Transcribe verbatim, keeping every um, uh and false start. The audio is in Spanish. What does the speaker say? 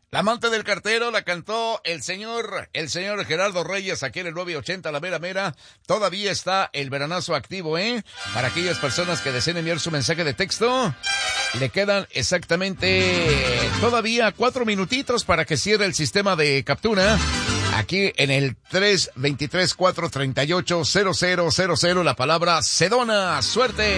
La amante del cartero la cantó el señor, el señor Gerardo Reyes aquí en el nueve ochenta, la mera mera. Todavía está el veranazo activo, ¿eh? Para aquellas personas que deseen enviar su mensaje de texto, le quedan exactamente todavía cuatro minutitos para que cierre el sistema de captura. Aquí en el tres veintitrés cuatro treinta y ocho cero cero cero cero, la palabra Sedona. ¡Suerte!